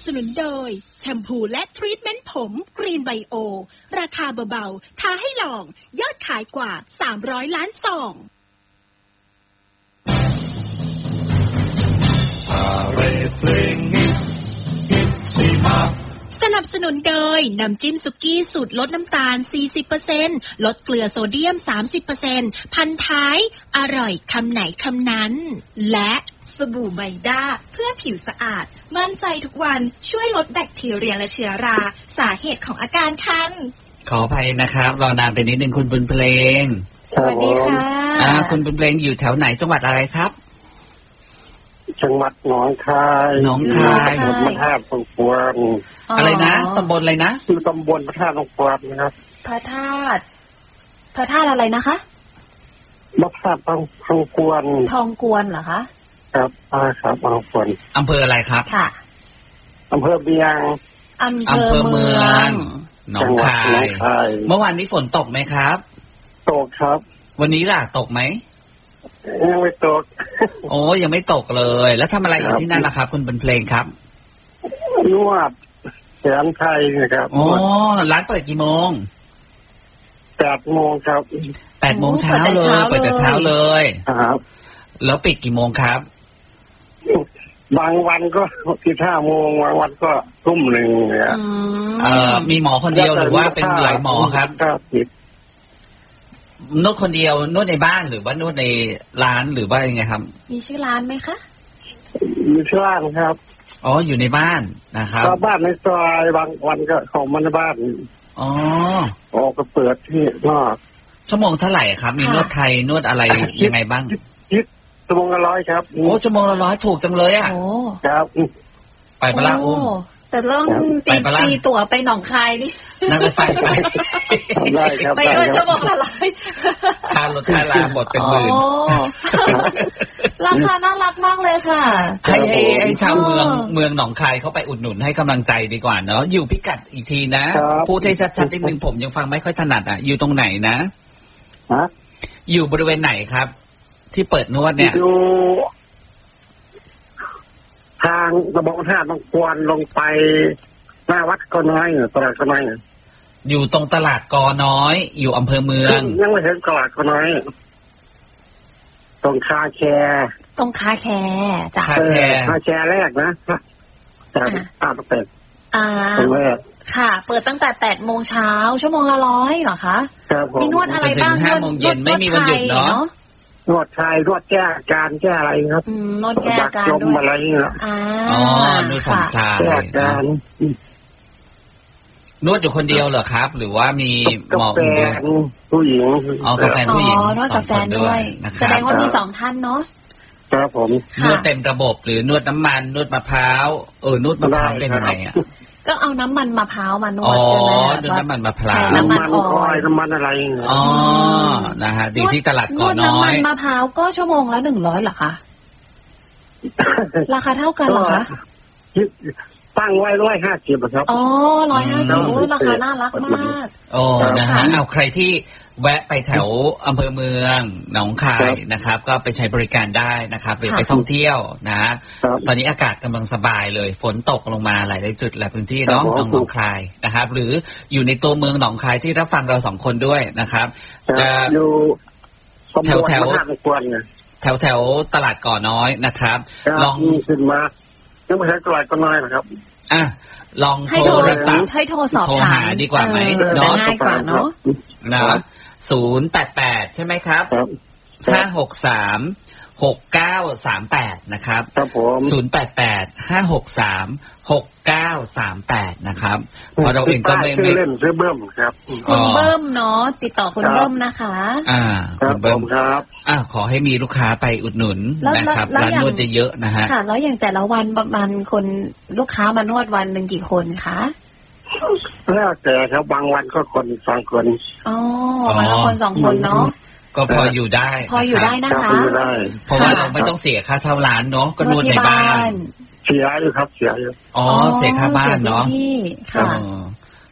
สนุนโดยแชมพูและทรีทเมนต์ผมกรีนไบโอราคาเบาๆท้าให้ลองยอดขายกว่า300ล้านซองสนับสนุนโดยน้ำจิ้มสุกี้สูตรลดน้ำตาล 40% ลดเกลือโซเดียม 30% พันท้ายอร่อยคำไหนคำนั้นและสบู่ไมด้าเพื่อผิวสะอาดมั่นใจทุกวันช่วยลดแบคทีเรียและเชื้อราสาเหตุของอาการคันขออภัยนะครับรอนานไปนิดนึงคุณบุญเพลงสวัสดีค่ะคุณบุญเพลงอยู่แถวไหนจังหวัดอะไรครับจังหวัดหนองคายหนองคายตำบลพระธาตุทองกวางอะไรนะตำบลอะไรนะคือตำบลพระธาตุทองกวางนะครับพระธาตุอะไรนะคะพระธาตุทองกวางทองกวนเหรอคะครับครับทองกวางอำเภออะไรครับค่ะอำเภอเบียงอำเภอเมืองหนองคายเมื่อวานนี้ฝนตกไหมครับตกครับวันนี้ล่ะตกไหมยังไม่ตกโอ้ยังไม่ตกเลยแล้วทำอะไรอยู่ที่นั่นล่ะครับคุณบุญเพลงครับนวดแขนไทยนะครับอ๋อร้านเปิดกี่โมง 8 โมงครับ 8 โมงเช้าเลยเปิดแต่เช้าเลยครับแล้วปิดกี่โมงครับบางวันก็ที่5 โมงบางวันก็ทุ่มหนึ่งเนี่ยมีหมอคนเดียวหรือว่าเป็นหลายหมอครับนวดคนเดียวนวดในบ้านหรือว่านวดในร้านหรือว่ายังไงครับมีชื่อร้านไหมคะมีชื่อร้านครับอ๋ออยู่ในบ้านนะครับบ้านในซอยบางวันก็เข้ามาในบ้านอ๋อออกก็เปิดที่นอกชั่วโมงเท่าไหร่ครับมีนวดไทยนวดอะไรยังไงบ้างชั่วโมงละ100ครับโอ้ชั่วโมงละ100ถูกจังเลยอ่ะโอ้ครับไปปะล่ะอุ้มแต่ต้องตีตั๋วไปหนองคายนี่นั่งรถไฟไปได้ครับไปด้วยชั่วโมงละค่ารถค่าลาหมดเป็นหมื่นราคาน่ารักมากเลยค่ะให้ชาวเมืองหนองคายเขาไปอุดหนุนให้กำลังใจดีกว่าเนาะอยู่พิกัดอีกทีนะพูดให้ชัดๆนิดนึงผมยังฟังไม่ค่อยถนัดอ่ะอยู่ตรงไหนนะอยู่บริเวณไหนครับที่เปิดนวดเนี่ยอยู่ทางตำบลท่าบางกวนลงไปหน้าวัดกอน้อยตลาดกอน้อยอยู่ตรงตลาดกอน้อยอยู่อำเภอเมืองยังไม่ถึงตลาดกอน้อยตรงคาแคร์จ้ะคาแคร์แรกนะจากเป็ดตรงแรกค่ะเปิดตั้งแต่8 โมงเช้าชั่วโมงละ100เหรอคะมีนวดอะไรบ้าง 5 โมงเย็นไม่มีวันหยุดเนาะนวดไทยนวดแก้อาการแก้อะไรครับนวดแก้อาการด้วยอะไรเงี้ยอ๋อนวดผ่อนคลายแก้อาการนวดอยู่คนเดียวเหรอครับหรือว่ามีหมออื่นด้วยผู้หญิงกับแฟนผู้หญิงนวดกับแฟนด้วยแสดงว่ามี2 ท่านเนาะครับผมนวดเต็มระบบหรือนวดน้ำมันนวดมะพร้าวนวดมะพร้าวเป็นยังไงอ่ะก็เอาน้ำมันมะพร้าวมานวดใช่ไหมนวดน้ำมันมะพร้าวน้ำมันอ้อยน้ำมันอะไรอ๋อนะฮะอยู่ที่ตลาดก่อน้อยน้ำมันมะพร้าวก็ชั่วโมงละ100เหรอคะราคาเท่ากันเหรอคะตั้งไว้150ครับอ๋อ150ราคาน่ารักมากโอ้นะฮะเอาใครที่แวะไปแถวอำเภอเมืองหนองคายนะครับก็ไปใช้บริการได้นะครับหรือไปท่องเที่ยวนะตอนนี้อากาศกำลังสบายเลยฝนตกลงมาหลายจุดหลายพื้นที่เนาะหนองคายนะครับหรืออยู่ในตัวเมืองหนองคายที่รับฟังเรา2 คนด้วยนะครับจะอยู่แถวตลาดก่อน้อยนะครับลองขึ้นมายังไม่ใช่ตลาดก่อน้อยนะครับลองโทรศัพท์ให้โทรสอบถามดีกว่าไหมเนาะง่ายกว่าเนาะนะ088ใช่ไหมครับ5636938นะครับครับผม 088-563-6938นะครับพอเราเองก็ไม่เล่นซื้อเบิ้มครับคุณเบิ้มเนาะติดต่อคุณเบิ้มนะคะคุณเบิ้มครับขอให้มีลูกค้าไปอุดหนุนนะครับร้านนวดเยอะๆนะฮะค่ะแล้วอย่างแต่ละวันประมาณคนลูกค้ามานวดวันนึงกี่คนคะแล้วแต่ครับบางวันก็คน2 คนอ๋อวันละคน2 คนเนาะก็พออยู่ได้นะคะเพราะว่าเราไม่ต้องเสียค่าเช่าร้านเนาะก็นวดในบ้านเสียอยู่ครับเสียอยู่เสียค่าบ้านเนาะค่ะ